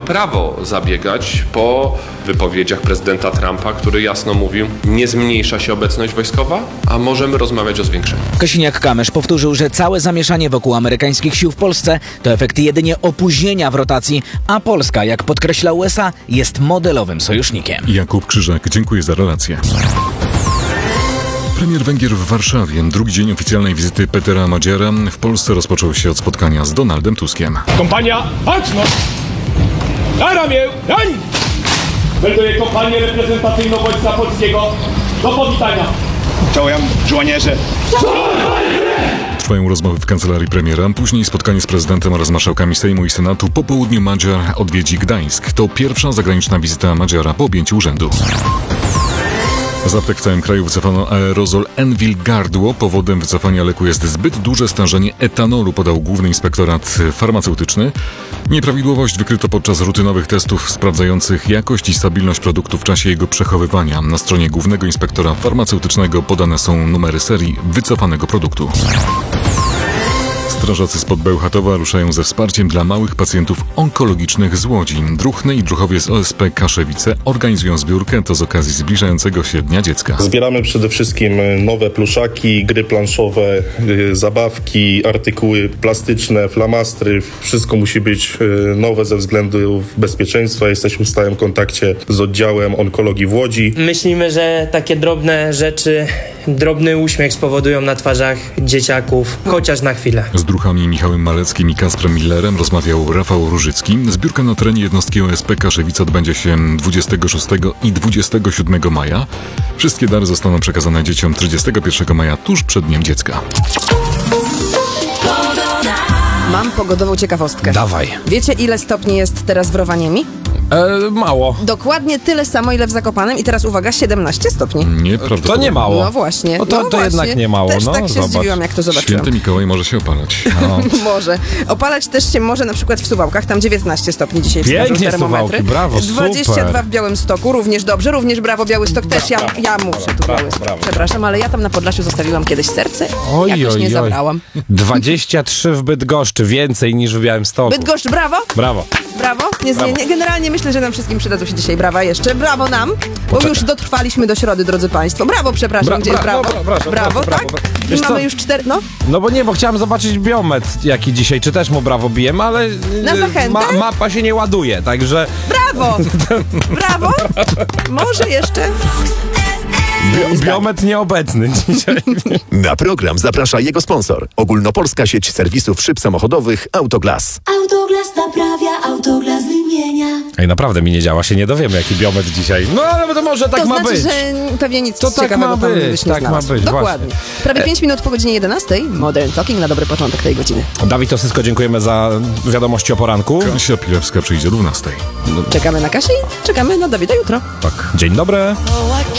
prawo zabiegać po wypowiedziach prezydenta Trumpa, który jasno mówił, nie zmniejsza się obecność wojskowa, a możemy rozmawiać o zwiększeniu. Kosiniak-Kamysz powtórzył, że całe zamieszanie wokół amerykańskich sił w Polsce to efekt jedynie opóźnienia w rotacji, a Polska, jak podkreśla USA, jest modelowym sojusznikiem. Jakub Krzyżak, dziękuję za relację. Premier Węgier w Warszawie. Drugi dzień oficjalnej wizyty Petera Madziara w Polsce rozpoczął się od spotkania z Donaldem Tuskiem. Kompania, baczność! Na ramię, dań! Melduję kompanię reprezentacyjną Wojska Polskiego do powitania. Czołem, żołnierze! Trwają rozmowy w kancelarii premiera, później spotkanie z prezydentem oraz marszałkami Sejmu i Senatu. Po południu Madziar odwiedzi Gdańsk. To pierwsza zagraniczna wizyta Madziara po objęciu urzędu. Z aptek w całym kraju wycofano aerozol Envil Gardło. Powodem wycofania leku jest zbyt duże stężenie etanolu, podał Główny Inspektorat Farmaceutyczny. Nieprawidłowość wykryto podczas rutynowych testów sprawdzających jakość i stabilność produktu w czasie jego przechowywania. Na stronie Głównego Inspektora Farmaceutycznego podane są numery serii wycofanego produktu. Strażacy spod Bełchatowa ruszają ze wsparciem dla małych pacjentów onkologicznych z Łodzi. Druhny i druhowie z OSP Kaszewice organizują zbiórkę, to z okazji zbliżającego się Dnia Dziecka. Zbieramy przede wszystkim nowe pluszaki, gry planszowe, zabawki, artykuły plastyczne, flamastry. Wszystko musi być nowe ze względów bezpieczeństwa. Jesteśmy w stałym kontakcie z oddziałem onkologii w Łodzi. Myślimy, że takie drobne rzeczy, drobny uśmiech spowodują na twarzach dzieciaków, chociaż na chwilę. Z druhami Michałem Maleckim i Kasprem Millerem rozmawiał Rafał Różycki. Zbiórka na terenie jednostki OSP Kaszewice odbędzie się 26 i 27 maja. Wszystkie dary zostaną przekazane dzieciom 31 maja, tuż przed Dniem Dziecka. Mam pogodową ciekawostkę. Dawaj. Wiecie, ile stopni jest teraz w Rowaniemi? Mało. Dokładnie tyle samo, ile w Zakopanem i teraz uwaga, 17 stopni. Nieprawdopodobne. To nie mało. No właśnie. No to właśnie. jednak nie mało. Też no, tak się zobacz. zdziwiłam, jak to zobaczyłam. Święty Mikołaj może się opalać. No. Może. Opalać też się może na przykład w Suwałkach, tam 19 stopni dzisiaj wskażą Pięknie termometry. Suwałki, brawo, 22 super. w Białymstoku, również dobrze, również brawo Białystok też. Ja muszę tu Białystok. Przepraszam, ale ja tam na Podlasiu zostawiłam kiedyś serce. Jakoś nie zabrałam. 23 w Bydgoszczy, więcej niż w Białymstoku. Bydgoszcz, brawo! Brawo. Brawo, niezmiennie. Generalnie myślę, że nam wszystkim przydadzą się dzisiaj brawa jeszcze. Brawo nam, bo już dotrwaliśmy do środy, drodzy państwo. Brawo, przepraszam, gdzie jest brawo? Brawo, tak? Wiesz Mamy co? już 4, no. No bo nie, bo chciałem zobaczyć biometr jaki dzisiaj, czy też mu brawo bijemy, ale Na zachętę? mapa się nie ładuje, także Brawo! Brawo! Może jeszcze? biometr nieobecny dzisiaj. Na program zaprasza jego sponsor. Ogólnopolska sieć serwisów szyb samochodowych Autoglas. Autoglas naprawia, Autoglas wymienia. Ej, naprawdę mi nie działa, się nie dowiemy jaki biometr dzisiaj. No ale to może tak to ma znaczy, być. że pewnie nic To tak ciekawego ma tam być, byś nie tak ma znalazł. być, Dokładnie. właśnie. Prawie 5 minut po godzinie 11. Modern Talking na dobry początek tej godziny. Dawid Osysko, dziękujemy za wiadomości o poranku. Kasia Pilewska przyjdzie o 12. Czekamy na Kasię i czekamy na Dawida jutro. Tak. Dzień dobry.